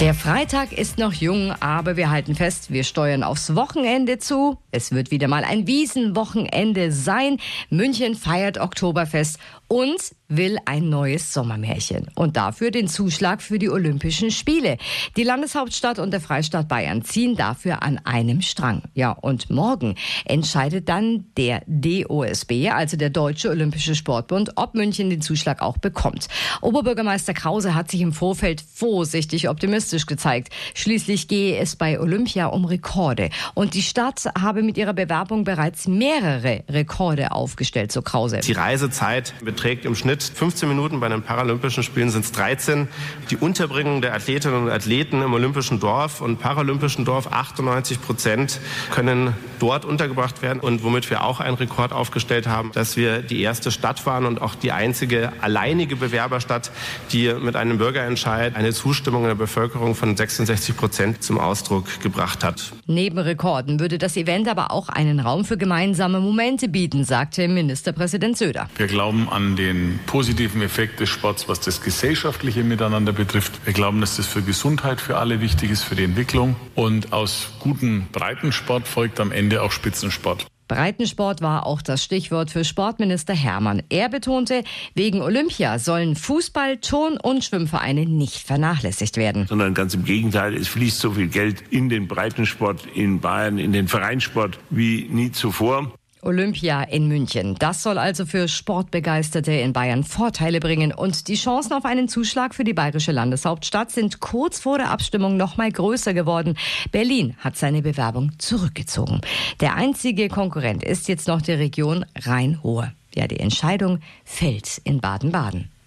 Der Freitag ist noch jung, aber wir halten fest, wir steuern aufs Wochenende zu. Es wird wieder mal ein Wiesenwochenende sein. München feiert Oktoberfest und will ein neues Sommermärchen. Und dafür den Zuschlag für die Olympischen Spiele. Die Landeshauptstadt und der Freistaat Bayern ziehen dafür an einem Strang. Ja, und morgen entscheidet dann der DOSB, also der Deutsche Olympische Sportbund, ob München den Zuschlag auch bekommt. Oberbürgermeister Krause hat sich im Vorfeld vorsichtig optimistisch gezeigt. Schließlich gehe es bei Olympia um Rekorde. Und die Stadt habe mit ihrer Bewerbung bereits mehrere Rekorde aufgestellt, so Krause. Die Reisezeit beträgt im Schnitt 15 Minuten, bei den Paralympischen Spielen sind es 13. Die Unterbringung der Athletinnen und Athleten im Olympischen Dorf und Paralympischen Dorf, 98% können dort untergebracht werden. Und womit wir auch einen Rekord aufgestellt haben, dass wir die erste Stadt waren und auch die einzige alleinige Bewerberstadt, die mit einem Bürgerentscheid eine Zustimmung in der Bevölkerung von 66% zum Ausdruck gebracht hat. Neben Rekorden würde das Event aber auch einen Raum für gemeinsame Momente bieten, sagte Ministerpräsident Söder. Wir glauben an den positiven Effekt des Sports, was das gesellschaftliche Miteinander betrifft. Wir glauben, dass das für Gesundheit für alle wichtig ist, für die Entwicklung. Und aus gutem Breitensport folgt am Ende auch Spitzensport. Breitensport war auch das Stichwort für Sportminister Hermann. Er betonte, wegen Olympia sollen Fußball-, Turn- und Schwimmvereine nicht vernachlässigt werden. Sondern ganz im Gegenteil, es fließt so viel Geld in den Breitensport in Bayern, in den Vereinssport wie nie zuvor. Olympia in München. Das soll also für Sportbegeisterte in Bayern Vorteile bringen. Und die Chancen auf einen Zuschlag für die bayerische Landeshauptstadt sind kurz vor der Abstimmung noch mal größer geworden. Berlin hat seine Bewerbung zurückgezogen. Der einzige Konkurrent ist jetzt noch die Region Rhein-Ruhr. Ja, die Entscheidung fällt in Baden-Baden.